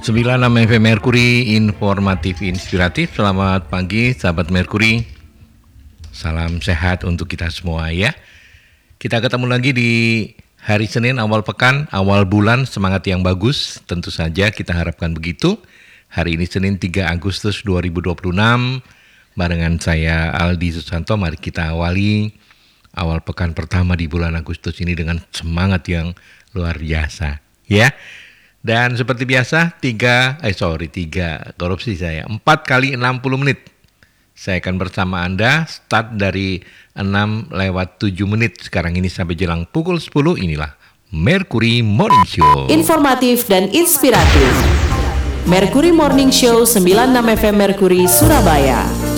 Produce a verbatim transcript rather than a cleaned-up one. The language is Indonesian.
sembilan puluh enam F M Merkuri, informatif inspiratif. Selamat pagi sahabat Merkuri. Salam sehat untuk kita semua ya. Kita ketemu lagi di hari Senin awal pekan, awal bulan, semangat yang bagus. Tentu saja kita harapkan begitu. Hari ini Senin tiga Agustus dua ribu dua puluh enam. Barengan saya Aldi Susanto, mari kita awali awal pekan pertama di bulan Agustus ini dengan semangat yang luar biasa ya. Dan seperti biasa, tiga, eh sorry, tiga, korupsi saya, empat kali enam puluh menit. Saya akan bersama Anda, start dari enam lewat tujuh menit. Sekarang ini sampai jelang pukul sepuluh, inilah Merkuri Morning Show. Informatif dan inspiratif. Merkuri Morning Show sembilan puluh enam F M Merkuri, Surabaya.